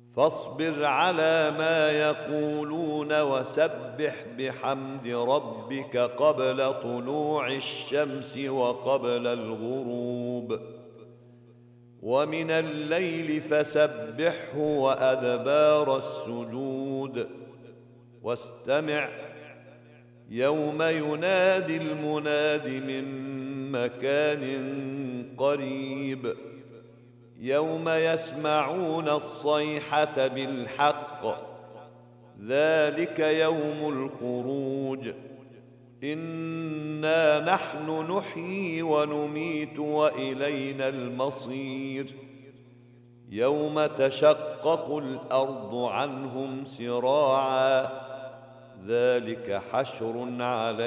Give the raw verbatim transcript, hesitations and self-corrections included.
فاصبر على ما يقولون وسبح بحمد ربك قبل طلوع الشمس وقبل الغروب، ومن الليل فسبحه وأدبار السجود، واستمع يوم ينادي المناد من مكان قريب، يوم يسمعون الصيحة بالحق، ذلك يوم الخروج. إنا نحن نحيي ونميت وإلينا المصير. يوم تشقق الأرض عنهم سراعا، ذلك حشر عليهم